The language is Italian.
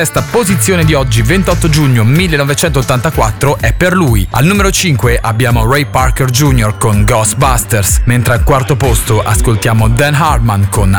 Questa posizione di oggi, 28 giugno 1984, è per lui. Al numero 5 abbiamo Ray Parker Jr. con Ghostbusters, mentre al quarto posto ascoltiamo Dan Hartman con